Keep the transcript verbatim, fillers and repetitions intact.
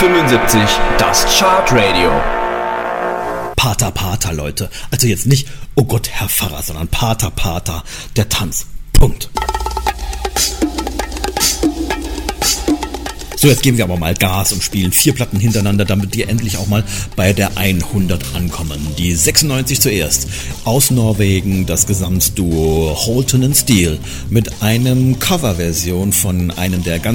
fünfundsiebzig, das Chartradio. Pater, Pater, Leute. Also jetzt nicht, oh Gott, Herr Pfarrer, sondern Pater, Pater, der Tanz. Punkt. So, jetzt geben wir aber mal Gas und spielen vier Platten hintereinander, damit wir endlich auch mal bei der hundert ankommen. Die sechsundneunzig zuerst. Aus Norwegen das Gesamtduo Holton and Steel mit einem Coverversion von einem der ganz